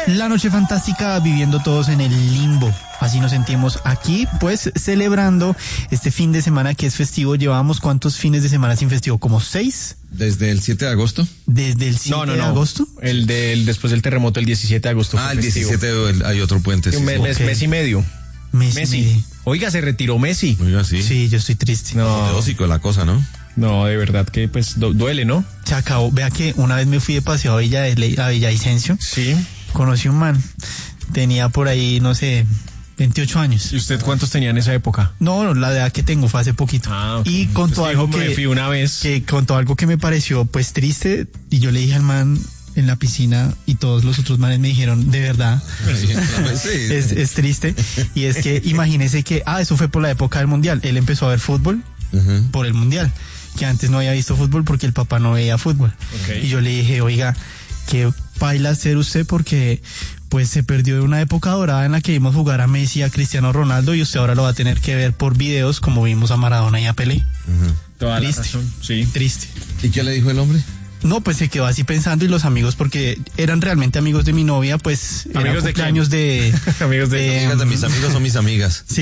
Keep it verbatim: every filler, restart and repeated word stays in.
La noche fantástica, viviendo todos en el limbo. Así nos sentimos aquí, pues celebrando este fin de semana que es festivo. ¿Llevamos cuántos fines de semana sin festivo? ¿Como seis? ¿Desde el siete de agosto? ¿Desde el siete no, no, de no. agosto? El del después del terremoto, el diecisiete de agosto. Ah, el diecisiete hay otro puente. Sí, un mes, sí. mes, Okay. mes y medio. Mes y Messi. medio. Oiga, se retiró Messi. Oiga, sí. Sí, yo estoy triste. No, Apoteósico la cosa, ¿no? no, de verdad que pues du- duele, ¿no? Se acabó. Vea que una vez me fui de paseo a, Villa de Le- a Villavicencio. Sí. Conocí un man. Tenía por ahí, no sé, veintiocho años. ¿Y usted cuántos tenía en esa época? No, no, la edad que tengo fue hace poquito. Ah, ok. Y contó Usted algo dijo, me que, fui una vez. que contó algo que me pareció pues triste, y yo le dije al man en la piscina y todos los otros manes me dijeron, de verdad, Sí. es, es triste. Y es que imagínese que, ah, eso fue por la época del mundial. Él empezó a ver fútbol Ujú. por el mundial, que antes no había visto fútbol porque el papá no veía fútbol. Ok. Y yo le dije, oiga, qué paila ser usted, porque pues se perdió de una época dorada en la que vimos jugar a Messi, a Cristiano Ronaldo, y usted ahora lo va a tener que ver por videos como vimos a Maradona y a Pelé. Ujú. Toda la Triste. razón, sí. Triste. ¿Y qué le dijo el hombre? No, pues se quedó así pensando, y los amigos, porque eran realmente amigos de mi novia, pues eran ¿Amigos de quién? cumpleaños de... Amigos de... de, Amigas de mis amigos o mis amigas. Sí,